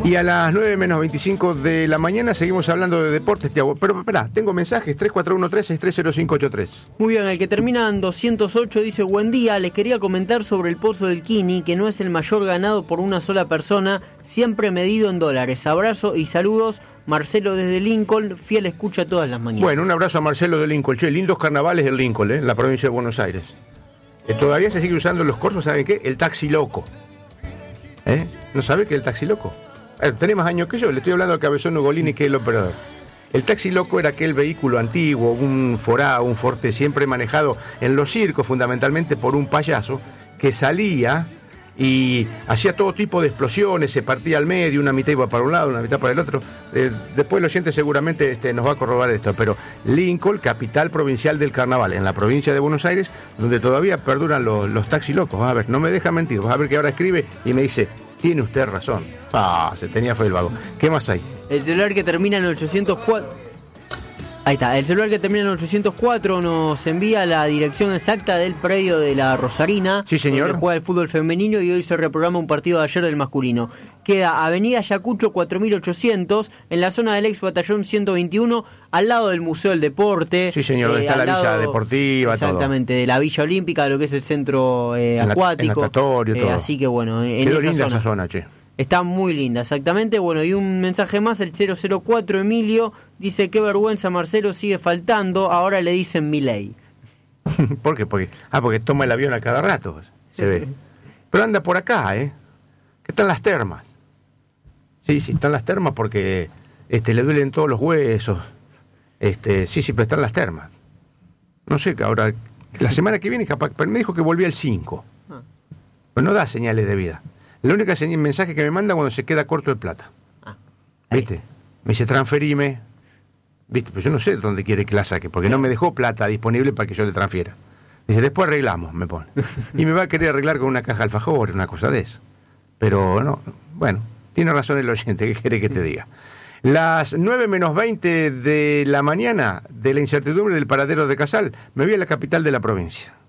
Y a las 9 menos 25 de la mañana seguimos hablando de deportes, Tiago. Pero espera, tengo mensajes, 3413-630583. Muy bien, el que termina en 208 dice: buen día, les quería comentar sobre el Pozo del Quini, que no es el mayor ganado por una sola persona, siempre medido en dólares. Abrazo y saludos, Marcelo desde Lincoln, fiel escucha todas las mañanas. Bueno, un abrazo a Marcelo de Lincoln. Che, lindos carnavales del Lincoln, en la provincia de Buenos Aires. Todavía se sigue usando en los corsos, ¿saben qué? El taxi loco. ¿No sabe qué es el taxi loco? Tenés más años que yo, le estoy hablando al Cabezón Ugolini, que es el operador. El taxi loco era aquel vehículo antiguo, un Forá, un Forte, siempre manejado en los circos, fundamentalmente por un payaso, que salía y hacía todo tipo de explosiones, se partía al medio, una mitad iba para un lado, una mitad para el otro. Después el oyente seguramente nos va a corroborar esto, pero Lincoln, capital provincial del carnaval, en la provincia de Buenos Aires, donde todavía perduran los taxi locos. Vas a ver, no me deja mentir, vas a ver que ahora escribe y me dice: tiene usted razón. Se tenía fe el vago. ¿Qué más hay? El celular que termina en 804. Ahí está, el celular que termina en 804 nos envía la dirección exacta del predio de la Rosarina. Sí, señor. Donde juega el fútbol femenino y hoy se reprograma un partido de ayer del masculino. Queda Avenida Ayacucho 4800, en la zona del ex batallón 121, al lado del Museo del Deporte. Sí, señor, donde está la Villa Deportiva. Exactamente, todo. De la Villa Olímpica, de lo que es el centro acuático. Natatorio, todo. Así que bueno, en quedó esa linda zona. Esa zona, che. Está muy linda, exactamente. Bueno, y un mensaje más, el 004 Emilio, dice: qué vergüenza, Marcelo sigue faltando, ahora le dicen Milei. ¿Por qué? Porque toma el avión a cada rato, se ve. Pero anda por acá, que están las termas. Sí, están las termas porque le duelen todos los huesos. Sí, pero están las termas. No sé, ahora, la semana que viene capaz, pero me dijo que volvía el 5. Pues no da señales de vida. La única mensaje que me manda cuando se queda corto de plata. ¿Viste? Me dice: transferime. ¿Viste? Pero yo no sé dónde quiere que la saque, porque no me dejó plata disponible para que yo le transfiera. Dice: después arreglamos, me pone. Y me va a querer arreglar con una caja de alfajores, una cosa de eso. Pero no, bueno, tiene razón el oyente, ¿qué quiere que te diga? Las 9 menos 20 de la mañana, de la incertidumbre del paradero de Casal, me voy a la capital de la provincia.